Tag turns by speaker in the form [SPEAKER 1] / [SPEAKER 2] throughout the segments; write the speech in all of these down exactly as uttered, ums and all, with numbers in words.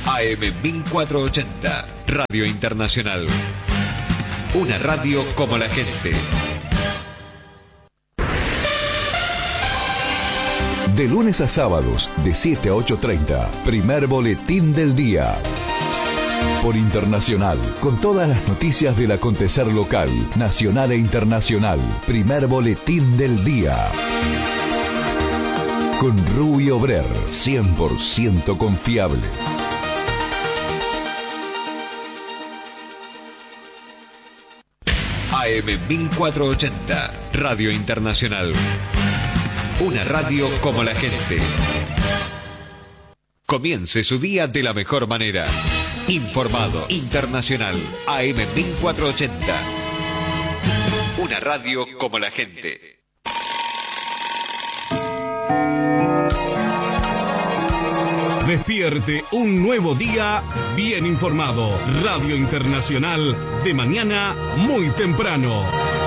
[SPEAKER 1] A M mil cuatrocientos ochenta, Radio Internacional. Una radio como la gente.
[SPEAKER 2] De lunes a sábados, de siete a ocho y treinta, primer boletín del día. Por Internacional, con todas las noticias del acontecer local, nacional e internacional. Primer boletín del día. Con Rubio Brer, cien por ciento confiable.
[SPEAKER 1] A M mil cuatrocientos ochenta, Radio Internacional. Una radio como la gente. Comience su día de la mejor manera. Informado, internacional, A M mil cuatrocientos ochenta. Una radio como la gente.
[SPEAKER 3] Despierte un nuevo día bien informado. Radio Internacional de mañana muy temprano.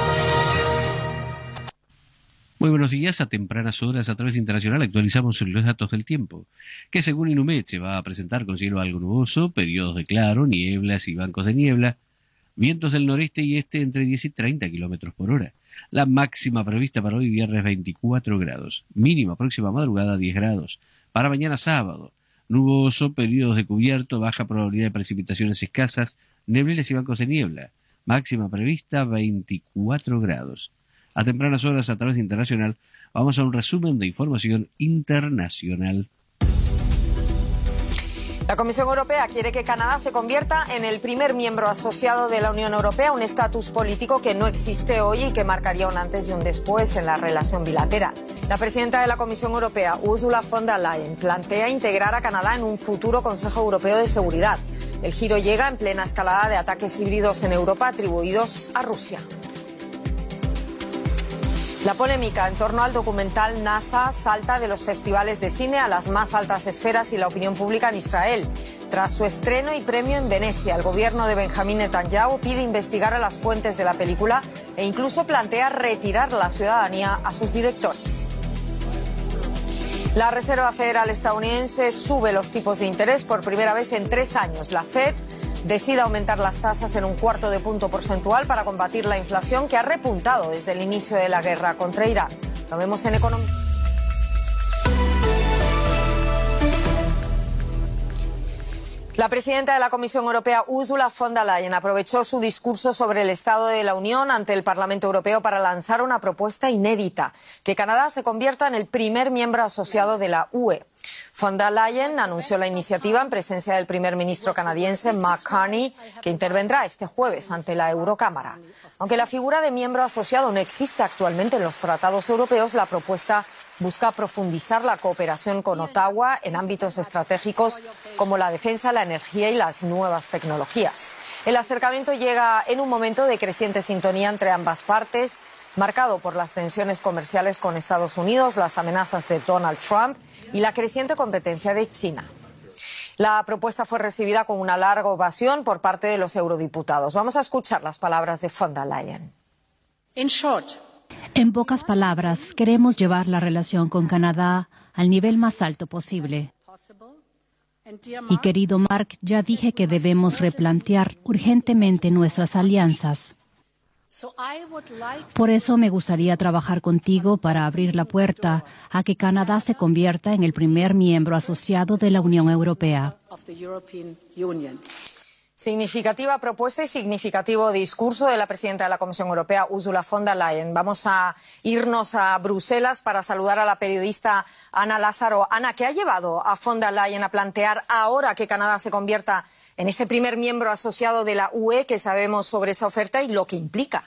[SPEAKER 4] Muy buenos días. A tempranas horas a través de Internacional actualizamos los datos del tiempo, que según Inumet se va a presentar con cielo algo nuboso, periodos de claro, nieblas y bancos de niebla, vientos del noreste y este entre diez y treinta kilómetros por hora. La máxima prevista para hoy viernes veinticuatro grados, mínima próxima madrugada diez grados. Para mañana sábado, nuboso, periodos de cubierto, baja probabilidad de precipitaciones escasas, neblinas y bancos de niebla. Máxima prevista veinticuatro grados. A tempranas horas a través de Internacional vamos a un resumen de información internacional.
[SPEAKER 5] La Comisión Europea quiere que Canadá se convierta en el primer miembro asociado de la Unión Europea, un estatus político que no existe hoy y que marcaría un antes y un después en la relación bilateral. La presidenta de la Comisión Europea, Ursula von der Leyen, plantea integrar a Canadá en un futuro Consejo Europeo de Seguridad. El giro llega en plena escalada de ataques híbridos en Europa atribuidos a Rusia. La polémica en torno al documental NASA salta de los festivales de cine a las más altas esferas y la opinión pública en Israel. Tras su estreno y premio en Venecia, el gobierno de Benjamín Netanyahu pide investigar a las fuentes de la película e incluso plantea retirar la ciudadanía a sus directores. La Reserva Federal estadounidense sube los tipos de interés por primera vez en tres años. La Fed decide aumentar las tasas en un cuarto de punto porcentual para combatir la inflación que ha repuntado desde el inicio de la guerra contra Irán. Lo vemos en Economía. La presidenta de la Comisión Europea, Ursula von der Leyen, aprovechó su discurso sobre el Estado de la Unión ante el Parlamento Europeo para lanzar una propuesta inédita, que Canadá se convierta en el primer miembro asociado de la U E. Von der Leyen anunció la iniciativa en presencia del primer ministro canadiense Mark Carney, que intervendrá este jueves ante la Eurocámara. Aunque la figura de miembro asociado no existe actualmente en los tratados europeos, la propuesta busca profundizar la cooperación con Ottawa en ámbitos estratégicos como la defensa, la energía y las nuevas tecnologías. El acercamiento llega en un momento de creciente sintonía entre ambas partes, marcado por las tensiones comerciales con Estados Unidos, las amenazas de Donald Trump y la creciente competencia de China. La propuesta fue recibida con una larga ovación por parte de los eurodiputados. Vamos a escuchar las palabras de von der Leyen.
[SPEAKER 6] In short, En pocas palabras, queremos llevar la relación con Canadá al nivel más alto posible. Y querido Mark, ya dije que debemos replantear urgentemente nuestras alianzas. Por eso me gustaría trabajar contigo para abrir la puerta a que Canadá se convierta en el primer miembro asociado de la Unión Europea.
[SPEAKER 5] Significativa propuesta y significativo discurso de la presidenta de la Comisión Europea, Ursula von der Leyen. Vamos a irnos a Bruselas para saludar a la periodista Ana Lázaro. Ana, ¿qué ha llevado a von der Leyen a plantear ahora que Canadá se convierta en ese primer miembro asociado de la U E? ¿Qué sabemos sobre esa oferta y lo que implica?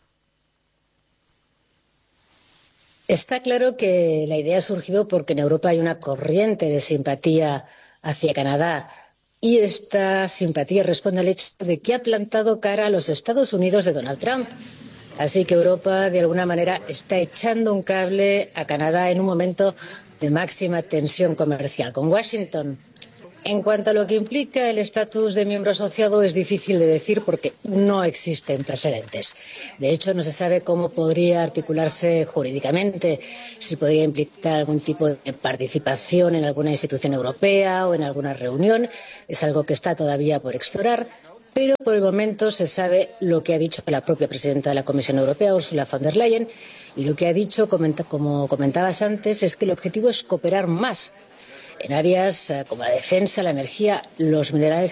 [SPEAKER 7] Está claro que la idea ha surgido porque en Europa hay una corriente de simpatía hacia Canadá. Y esta simpatía responde al hecho de que ha plantado cara a los Estados Unidos de Donald Trump. Así que Europa, de alguna manera, está echando un cable a Canadá en un momento de máxima tensión comercial con Washington. En cuanto a lo que implica el estatus de miembro asociado, es difícil de decir porque no existen precedentes. De hecho, no se sabe cómo podría articularse jurídicamente, si podría implicar algún tipo de participación en alguna institución europea o en alguna reunión. Es algo que está todavía por explorar, pero por el momento se sabe lo que ha dicho la propia presidenta de la Comisión Europea, Ursula von der Leyen, y lo que ha dicho, como comentabas antes, es que el objetivo es cooperar más en áreas como la defensa, la energía, los minerales